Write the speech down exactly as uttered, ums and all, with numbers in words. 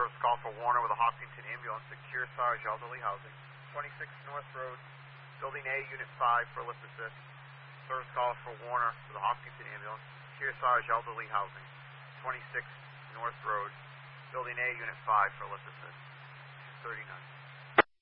Service call for Warner with a Hopkinton ambulance at Kearsarge Elderly Housing. twenty-six North Road, Building A, Unit five for lift assist. Service call for Warner with a Hopkinton ambulance, Kearsarge Elderly Housing. twenty-six North Road, Building A, Unit five for lift assist. two thirty-nine.